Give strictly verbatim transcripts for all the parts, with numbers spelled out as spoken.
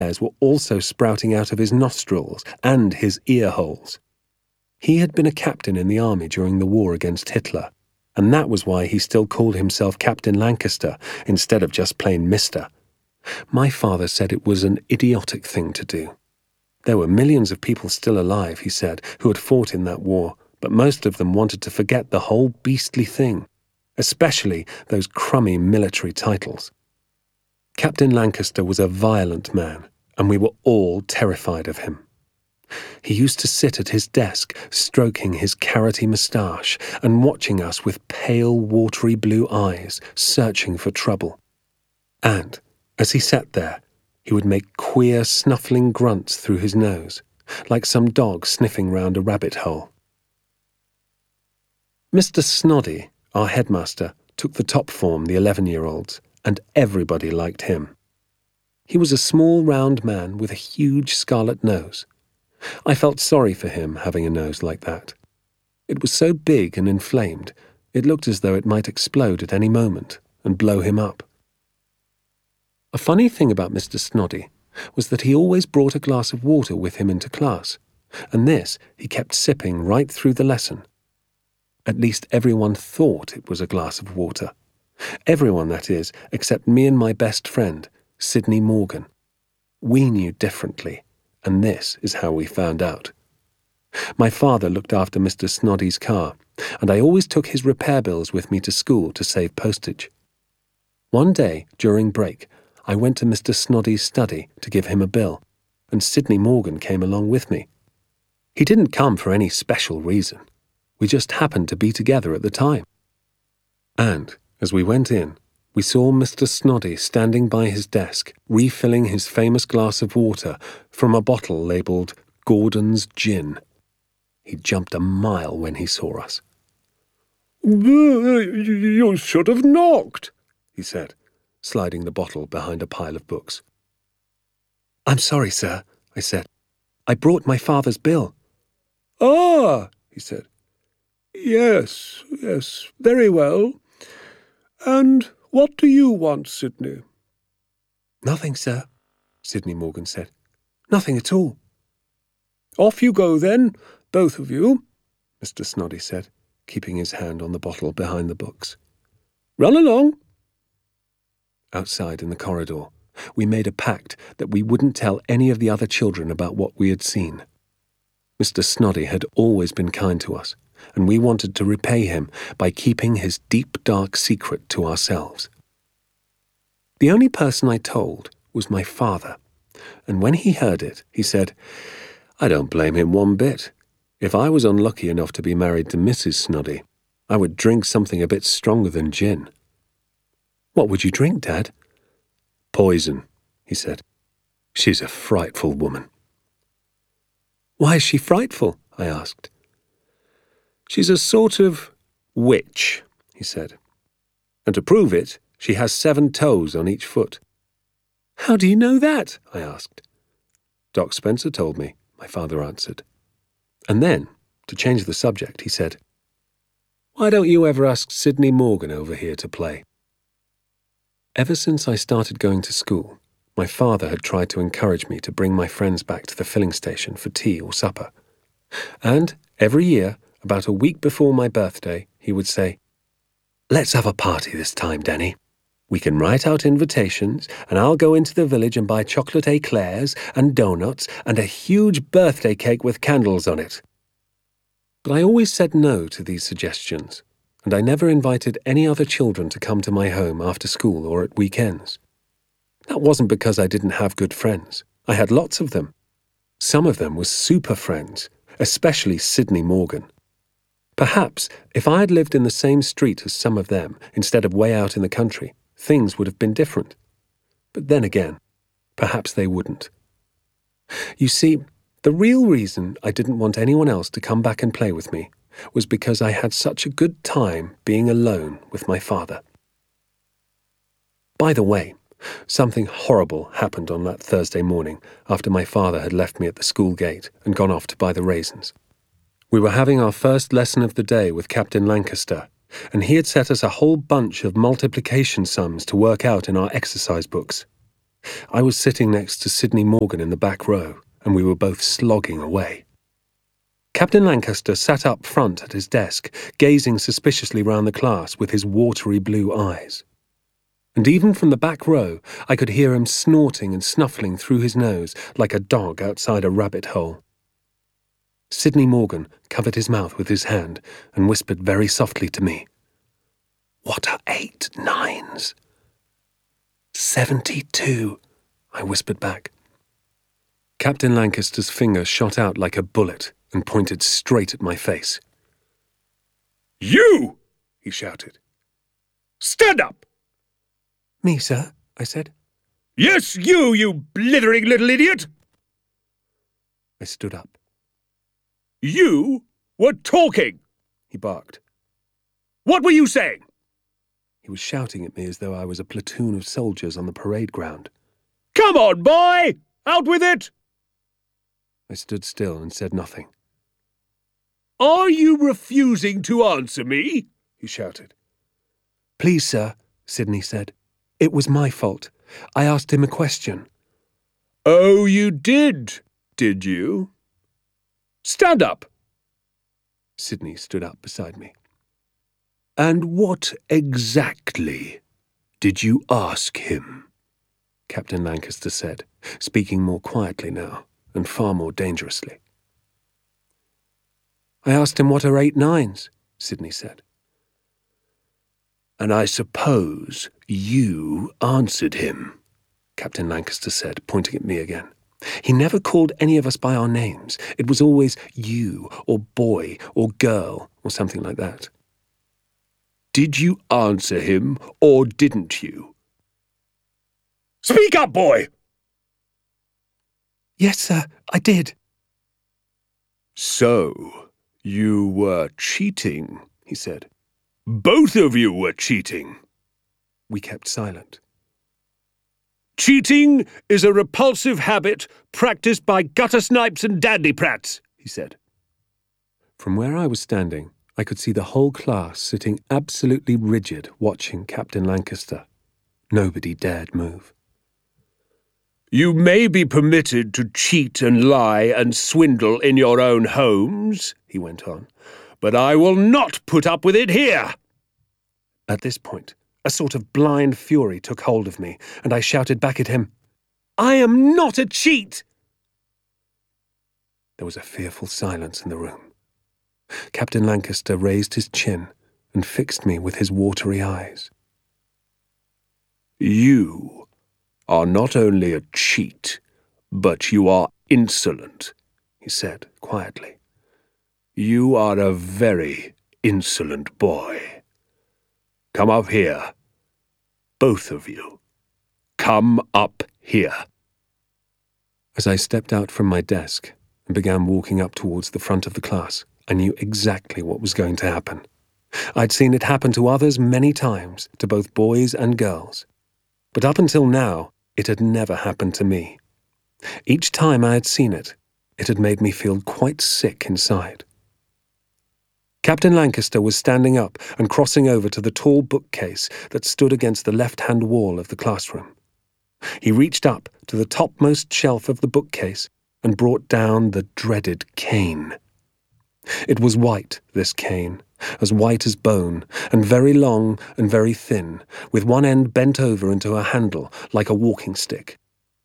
hairs were also sprouting out of his nostrils and his ear holes. He had been a captain in the army during the war against Hitler, and that was why he still called himself Captain Lancaster instead of just plain Mister My father said it was an idiotic thing to do. There were millions of people still alive, he said, who had fought in that war, but most of them wanted to forget the whole beastly thing, especially those crummy military titles. Captain Lancaster was a violent man, and we were all terrified of him. He used to sit at his desk, stroking his carroty moustache and watching us with pale, watery blue eyes, searching for trouble. And, as he sat there, he would make queer, snuffling grunts through his nose, like some dog sniffing round a rabbit hole. Mister Snoddy, our headmaster, took the top form, the eleven-year-olds, and everybody liked him. He was a small, round man with a huge scarlet nose. I felt sorry for him having a nose like that. It was so big and inflamed, it looked as though it might explode at any moment and blow him up. A funny thing about Mister Snoddy was that he always brought a glass of water with him into class, and this he kept sipping right through the lesson. At least everyone thought it was a glass of water. Everyone, that is, except me and my best friend, Sidney Morgan. We knew differently, and this is how we found out. My father looked after Mister Snoddy's car, and I always took his repair bills with me to school to save postage. One day, during break, I went to Mister Snoddy's study to give him a bill, and Sidney Morgan came along with me. He didn't come for any special reason. We just happened to be together at the time. And, as we went in, we saw Mister Snoddy standing by his desk, refilling his famous glass of water from a bottle labelled Gordon's Gin. He jumped a mile when he saw us. "You should have knocked," he said, sliding the bottle behind a pile of books. "I'm sorry, sir," I said. "I brought my father's bill." "Ah," he said. "Yes, yes, very well. And what do you want, Sidney?" "Nothing, sir," Sidney Morgan said. "Nothing at all." "Off you go, then, both of you," Mister Snoddy said, keeping his hand on the bottle behind the books. "Run along." Outside in the corridor, we made a pact that we wouldn't tell any of the other children about what we had seen. Mister Snoddy had always been kind to us, and we wanted to repay him by keeping his deep, dark secret to ourselves. The only person I told was my father, and when he heard it, he said, "I don't blame him one bit. If I was unlucky enough to be married to Missus Snoddy, I would drink something a bit stronger than gin." "What would you drink, Dad?" "Poison," he said. "She's a frightful woman." "Why is she frightful?" I asked. "She's a sort of witch," he said. "And to prove it, she has seven toes on each foot." "How do you know that?" I asked. "Doc Spencer told me," my father answered. And then, to change the subject, he said, "Why don't you ever ask Sidney Morgan over here to play?" Ever since I started going to school, my father had tried to encourage me to bring my friends back to the filling station for tea or supper. And every year, about a week before my birthday, he would say, "Let's have a party this time, Danny. We can write out invitations, and I'll go into the village and buy chocolate eclairs and donuts and a huge birthday cake with candles on it." But I always said no to these suggestions, and I never invited any other children to come to my home after school or at weekends. That wasn't because I didn't have good friends. I had lots of them. Some of them were super friends, especially Sidney Morgan. Perhaps if I had lived in the same street as some of them instead of way out in the country, things would have been different. But then again, perhaps they wouldn't. You see, the real reason I didn't want anyone else to come back and play with me was because I had such a good time being alone with my father. By the way, something horrible happened on that Thursday morning after my father had left me at the school gate and gone off to buy the raisins. We were having our first lesson of the day with Captain Lancaster, and he had set us a whole bunch of multiplication sums to work out in our exercise books. I was sitting next to Sidney Morgan in the back row, and we were both slogging away. Captain Lancaster sat up front at his desk, gazing suspiciously round the class with his watery blue eyes. And even from the back row, I could hear him snorting and snuffling through his nose like a dog outside a rabbit hole. Sidney Morgan covered his mouth with his hand and whispered very softly to me, "What are eight nines?" Seventy-two, I whispered back. Captain Lancaster's finger shot out like a bullet and pointed straight at my face. "You!" he shouted. "Stand up!" "Me, sir?" I said. "Yes, you, you blithering little idiot!" I stood up. "You were talking," he barked. "What were you saying?" He was shouting at me as though I was a platoon of soldiers on the parade ground. "Come on, boy! Out with it!" I stood still and said nothing. "Are you refusing to answer me?" he shouted. "Please, sir," Sidney said. "It was my fault. I asked him a question." "Oh, you did, did you? Stand up." Sidney stood up beside me. "And what exactly did you ask him?" Captain Lancaster said, speaking more quietly now and far more dangerously. "I asked him what are eight nines," Sidney said. "And I suppose you answered him," Captain Lancaster said, pointing at me again. He never called any of us by our names. It was always you, or boy, or girl, or something like that. "Did you answer him, or didn't you? Speak up, boy!" "Yes, sir, I did." "So, you were cheating," he said. "Both of you were cheating." We kept silent. "Cheating is a repulsive habit practiced by gutter snipes and dandy-prats," he said. From where I was standing, I could see the whole class sitting absolutely rigid watching Captain Lancaster. Nobody dared move. "You may be permitted to cheat and lie and swindle in your own homes," he went on, "but I will not put up with it here." At this point, a sort of blind fury took hold of me, and I shouted back at him, "I am not a cheat!" There was a fearful silence in the room. Captain Lancaster raised his chin and fixed me with his watery eyes. "You are not only a cheat, but you are insolent," he said quietly. "You are a very insolent boy. Come up here. Both of you. Come up here." As I stepped out from my desk and began walking up towards the front of the class, I knew exactly what was going to happen. I'd seen it happen to others many times, to both boys and girls. But up until now, it had never happened to me. Each time I had seen it, it had made me feel quite sick inside. Captain Lancaster was standing up and crossing over to the tall bookcase that stood against the left-hand wall of the classroom. He reached up to the topmost shelf of the bookcase and brought down the dreaded cane. It was white, this cane, as white as bone, and very long and very thin, with one end bent over into a handle like a walking stick.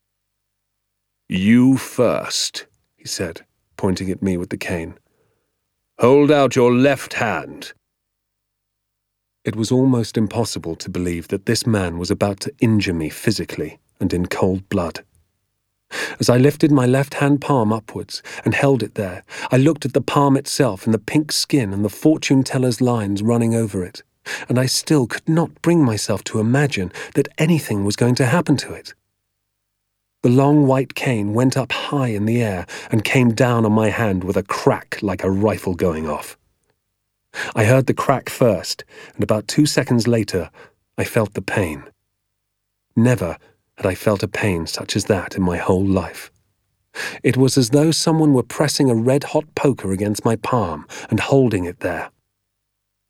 "You first," he said, pointing at me with the cane. "Hold out your left hand." It was almost impossible to believe that this man was about to injure me physically and in cold blood. As I lifted my left-hand palm upwards and held it there, I looked at the palm itself and the pink skin and the fortune-teller's lines running over it, and I still could not bring myself to imagine that anything was going to happen to it. The long white cane went up high in the air and came down on my hand with a crack like a rifle going off. I heard the crack first, and about two seconds later, I felt the pain. Never had I felt a pain such as that in my whole life. It was as though someone were pressing a red-hot poker against my palm and holding it there.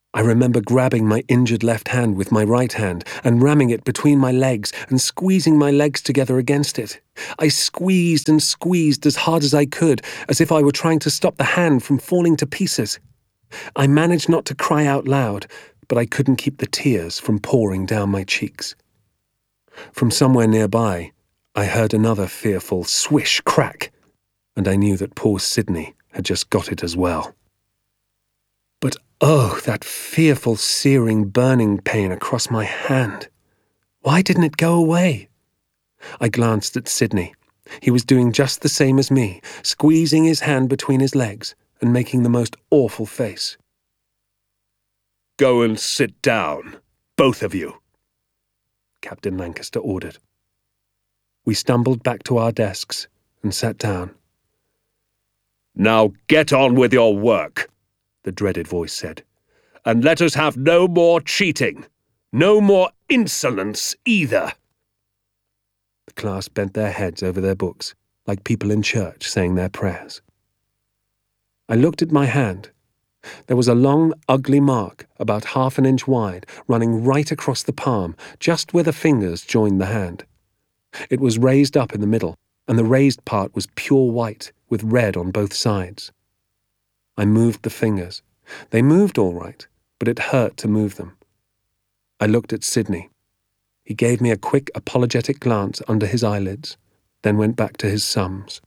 I remember grabbing my injured left hand with my right hand and ramming it between my legs and squeezing my legs together against it. I squeezed and squeezed as hard as I could, as if I were trying to stop the hand from falling to pieces. I managed not to cry out loud, but I couldn't keep the tears from pouring down my cheeks. From somewhere nearby, I heard another fearful swish crack, and I knew that poor Sidney had just got it as well. But oh, that fearful searing burning pain across my hand. Why didn't it go away? I glanced at Sidney. He was doing just the same as me, squeezing his hand between his legs and making the most awful face. "Go and sit down, both of you," Captain Lancaster ordered. We stumbled back to our desks and sat down. "Now get on with your work," the dreaded voice said, "and let us have no more cheating. No more insolence either." The class bent their heads over their books, like people in church saying their prayers. I looked at my hand. There was a long, ugly mark, about half an inch wide, running right across the palm, just where the fingers joined the hand. It was raised up in the middle, and the raised part was pure white, with red on both sides. I moved the fingers. They moved all right, but it hurt to move them. I looked at Sidney. He gave me a quick, apologetic glance under his eyelids, then went back to his sums.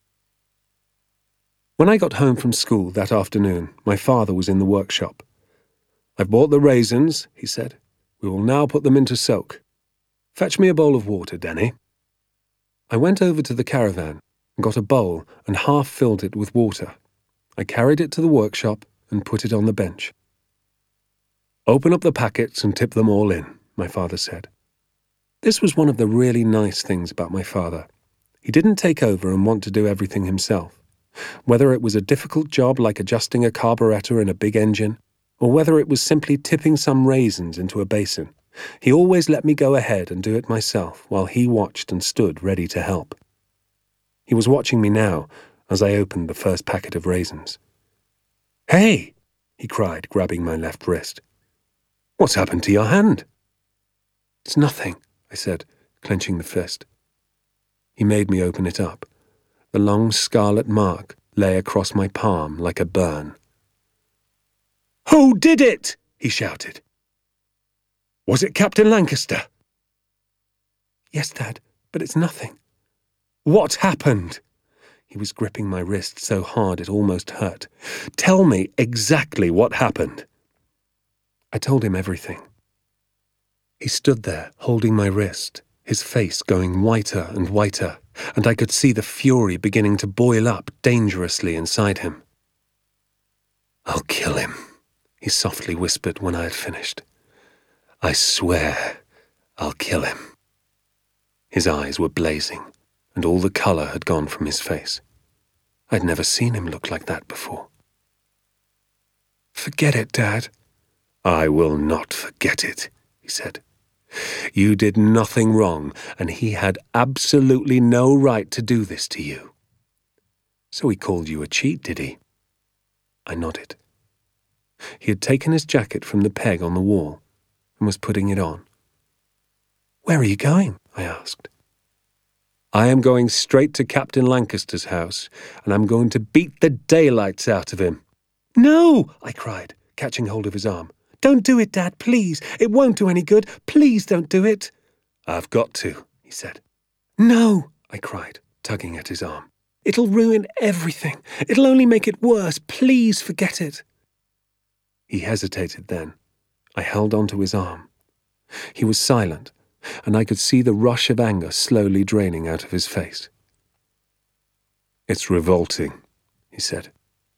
When I got home from school that afternoon, my father was in the workshop. "I've bought the raisins," he said. "We will now put them into soak. Fetch me a bowl of water, Denny." I went over to the caravan and got a bowl and half filled it with water. I carried it to the workshop and put it on the bench. "Open up the packets and tip them all in," my father said. This was one of the really nice things about my father. He didn't take over and want to do everything himself. Whether it was a difficult job like adjusting a carburetor in a big engine, or whether it was simply tipping some raisins into a basin, he always let me go ahead and do it myself while he watched and stood ready to help. He was watching me now as I opened the first packet of raisins. "Hey!" he cried, grabbing my left wrist. "What's happened to your hand?" "It's nothing," I said, clenching the fist. He made me open it up. The long scarlet mark lay across my palm like a burn. "Who did it?" he shouted. "Was it Captain Lancaster?" "Yes, Dad, but it's nothing." "What happened?" He was gripping my wrist so hard it almost hurt. "Tell me exactly what happened." I told him everything. He stood there, holding my wrist, his face going whiter and whiter, and I could see the fury beginning to boil up dangerously inside him. "I'll kill him," he softly whispered when I had finished. "I swear I'll kill him." His eyes were blazing, and all the colour had gone from his face. I'd never seen him look like that before. "Forget it, Dad." "I will not forget it," he said. "You did nothing wrong, and he had absolutely no right to do this to you." "So he called you a cheat, did he?" I nodded. He had taken his jacket from the peg on the wall and was putting it on. "Where are you going?" I asked. "I am going straight to Captain Lancaster's house, and I'm going to beat the daylights out of him." "No!" I cried, catching hold of his arm. "Don't do it, Dad, please. It won't do any good. Please don't do it." "I've got to," he said. "No," I cried, tugging at his arm. "It'll ruin everything. It'll only make it worse. Please forget it." He hesitated then. I held onto his arm. He was silent, and I could see the rush of anger slowly draining out of his face. "It's revolting," he said.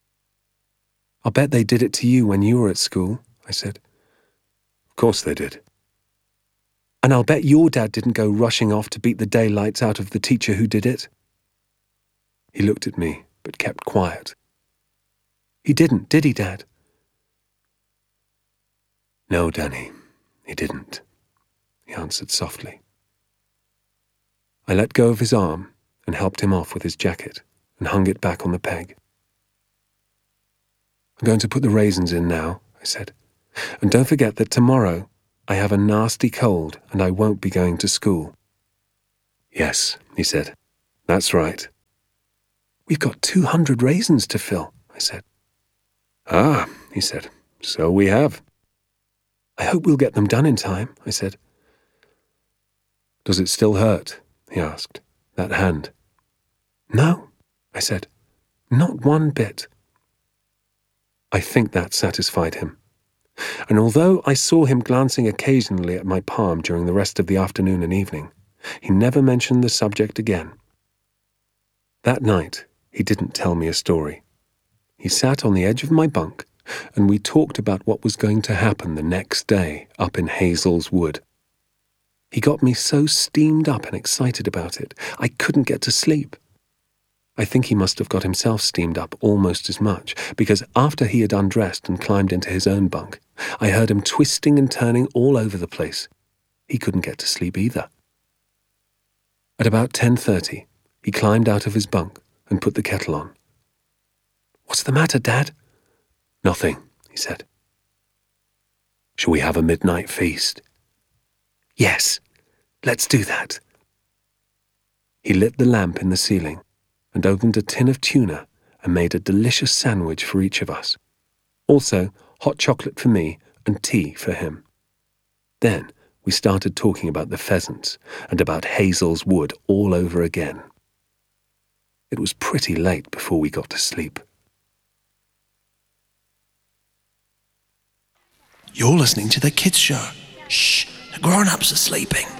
"I'll bet they did it to you when you were at school," I said. "Of course they did." "And I'll bet your dad didn't go rushing off to beat the daylights out of the teacher who did it." He looked at me, but kept quiet. "He didn't, did he, Dad?" "No, Danny, he didn't," he answered softly. I let go of his arm and helped him off with his jacket and hung it back on the peg. "I'm going to put the raisins in now," I said. And don't forget that tomorrow I have a nasty cold and I won't be going to school. Yes, he said. That's right. We've got two hundred raisins to fill, I said. Ah, he said. So we have. I hope we'll get them done in time, I said. Does it still hurt? He asked. That hand. No, I said. Not one bit. I think that satisfied him. And although I saw him glancing occasionally at my palm during the rest of the afternoon and evening, he never mentioned the subject again. That night, he didn't tell me a story. He sat on the edge of my bunk, and we talked about what was going to happen the next day up in Hazel's Wood. He got me so steamed up and excited about it, I couldn't get to sleep. I think he must have got himself steamed up almost as much, because after he had undressed and climbed into his own bunk, I heard him twisting and turning all over the place. He couldn't get to sleep either. At about ten thirty, he climbed out of his bunk and put the kettle on. "What's the matter, Dad?" "Nothing," he said. "Shall we have a midnight feast?" "Yes, let's do that." He lit the lamp in the ceiling and opened a tin of tuna and made a delicious sandwich for each of us. Also, hot chocolate for me and tea for him. Then we started talking about the pheasants and about Hazel's Wood all over again. It was pretty late before we got to sleep. You're listening to The Kids Show. Shh, the grown-ups are sleeping.